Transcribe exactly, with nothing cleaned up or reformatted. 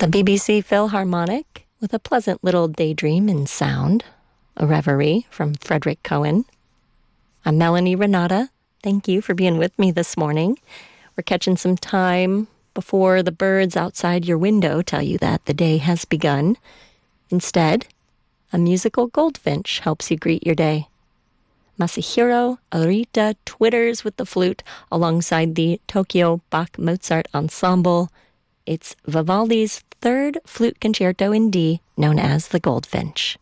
The B B C Philharmonic with a pleasant little daydream in sound, a reverie from Frederick Cohen. I'm Melanie Renata. Thank you for being with me this morning. We're catching some time before the birds outside your window tell you that the day has begun. Instead, a musical goldfinch helps you greet your day. Masahiro Arita twitters with the flute alongside the Tokyo Bach Mozart Ensemble. It's Vivaldi's third flute concerto in D, known as the Goldfinch.